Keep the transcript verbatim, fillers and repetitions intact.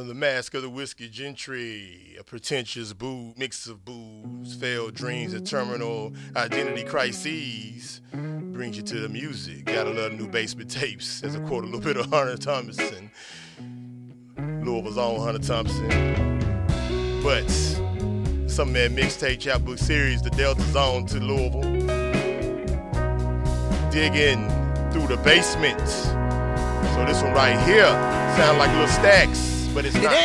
Under the mask of the whiskey gentry, a pretentious boo, mix of booze, failed dreams, and terminal identity crises brings you to the music. Got a lot of new basement tapes. As a quote, a little bit of Hunter Thompson, Louisville's own Hunter Thompson. But some man mixtape chapbook series, the Delta Zone to Louisville. Dig in through the basement. So this one right here sound like little stacks, but it's not.